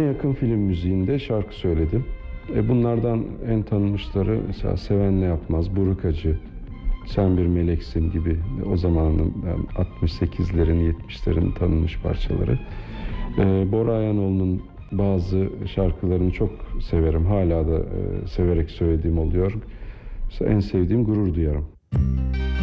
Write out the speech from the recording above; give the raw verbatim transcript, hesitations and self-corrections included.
yakın film müziğinde şarkı söyledim. E bunlardan en tanınmışları mesela Seven Ne Yapmaz, Buruk Acı, Sen Bir Meleksin gibi o zamanın altmış sekizlerin, yetmişlerin tanınmış parçaları. E, Bora Ayanoğlu'nun bazı şarkılarını çok severim. Hala da e, severek söylediğim oluyor. Mesela en sevdiğim Gurur Duyarım.